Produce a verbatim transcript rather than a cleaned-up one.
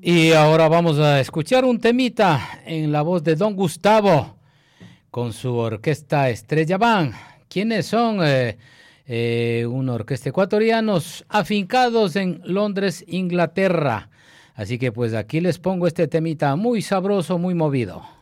Y ahora vamos a escuchar un temita en la voz de Don Gustavo con su orquesta Estrella Band. ¿Quiénes son? Eh, eh, una orquesta ecuatorianos afincados en Londres, Inglaterra. Así que pues aquí les pongo este temita muy sabroso, muy movido.